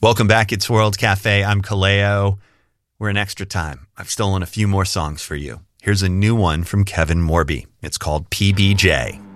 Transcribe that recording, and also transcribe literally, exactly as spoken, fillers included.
Welcome back. It's World Cafe. I'm Kaleo. We're in extra time. I've stolen a few more songs for you. Here's a new one from Kevin Morby. It's called P B J.